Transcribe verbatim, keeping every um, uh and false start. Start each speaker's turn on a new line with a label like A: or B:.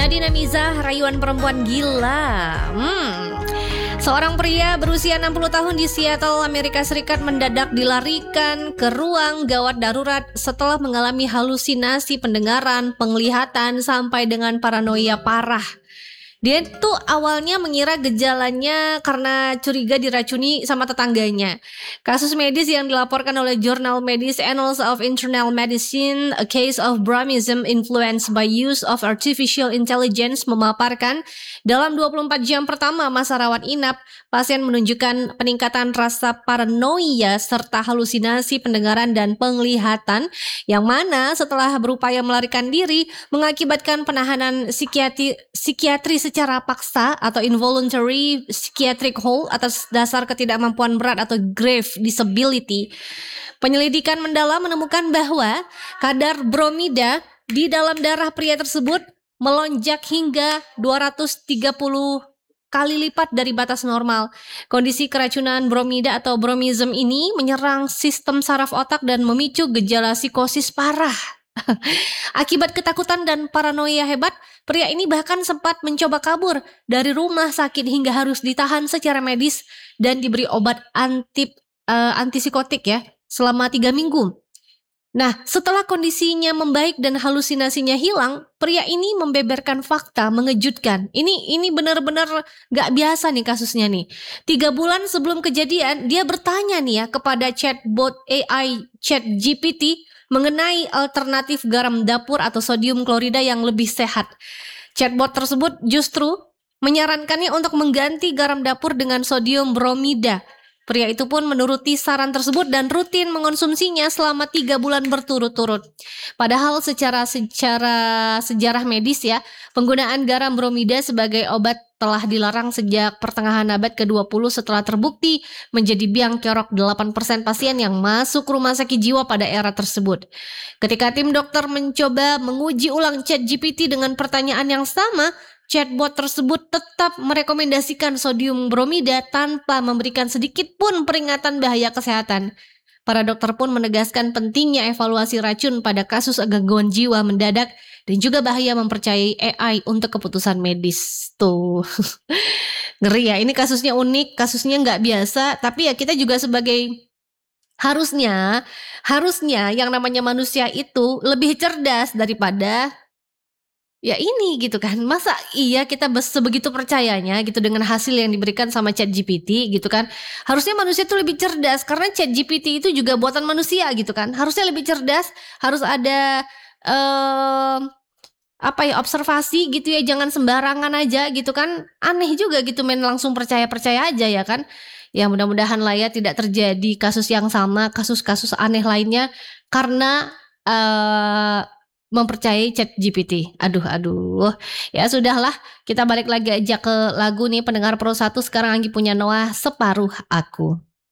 A: Nadina Mizah, rayuan perempuan gila. Hmm. Seorang pria berusia enam puluh tahun di Seattle, Amerika Serikat mendadak dilarikan ke ruang gawat darurat setelah mengalami halusinasi pendengaran, penglihatan, sampai dengan paranoia parah. Dia tuh awalnya mengira gejalanya karena curiga diracuni sama tetangganya. Kasus medis yang dilaporkan oleh jurnal medis Annals of Internal Medicine, A Case of Brahmism Influenced by Use of Artificial Intelligence, memaparkan dalam dua puluh empat jam pertama masa rawat inap, pasien menunjukkan peningkatan rasa paranoia serta halusinasi pendengaran dan penglihatan, yang mana setelah berupaya melarikan diri mengakibatkan penahanan psikiatri, psikiatri secara paksa atau involuntary psychiatric hold atas dasar ketidakmampuan berat atau grave disability. Penyelidikan mendalam menemukan bahwa kadar bromida di dalam darah pria tersebut melonjak hingga dua ratus tiga puluh kali lipat dari batas normal. Kondisi keracunan bromida atau bromism ini menyerang sistem saraf otak dan memicu gejala psikosis parah. Akibat ketakutan dan paranoia hebat, pria ini bahkan sempat mencoba kabur dari rumah sakit hingga harus ditahan secara medis dan diberi obat anti uh, antipsikotik ya selama tiga minggu. Nah, setelah kondisinya membaik dan halusinasinya hilang, pria ini membeberkan fakta mengejutkan. Ini ini benar-benar gak biasa nih kasusnya nih. Tiga bulan sebelum kejadian, dia bertanya nih ya kepada chatbot A I ChatGPT mengenai alternatif garam dapur atau sodium klorida yang lebih sehat. Chatbot tersebut justru menyarankannya untuk mengganti garam dapur dengan sodium bromida. Pria itu pun menuruti saran tersebut dan rutin mengonsumsinya selama tiga bulan berturut-turut. Padahal secara secara sejarah medis ya, penggunaan garam bromida sebagai obat telah dilarang sejak pertengahan abad ke dua puluh setelah terbukti menjadi biang kerok delapan persen pasien yang masuk rumah sakit jiwa pada era tersebut. Ketika tim dokter mencoba menguji ulang ChatGPT dengan pertanyaan yang sama, chatbot tersebut tetap merekomendasikan sodium bromida tanpa memberikan sedikit pun peringatan bahaya kesehatan. Para dokter pun menegaskan pentingnya evaluasi racun pada kasus gangguan jiwa mendadak dan juga bahaya mempercayai A I untuk keputusan medis. Tuh, ngeri ya, ini kasusnya unik, kasusnya nggak biasa, tapi ya kita juga sebagai harusnya, harusnya yang namanya manusia itu lebih cerdas daripada ya ini gitu kan. Masa iya kita sebegitu percayanya gitu dengan hasil yang diberikan sama ChatGPT gitu kan. Harusnya manusia itu lebih cerdas karena ChatGPT itu juga buatan manusia gitu kan. Harusnya lebih cerdas, harus ada eh, apa ya observasi gitu ya, jangan sembarangan aja gitu kan. Aneh juga gitu main langsung percaya-percaya aja ya kan. Ya mudah-mudahan lah ya tidak terjadi kasus yang sama, kasus-kasus aneh lainnya karena eh mempercayai ChatGPT. Aduh, aduh. Ya sudahlah, kita balik lagi aja ke lagu nih pendengar Pro satu. Sekarang Anggi punya Noah, Separuh Aku.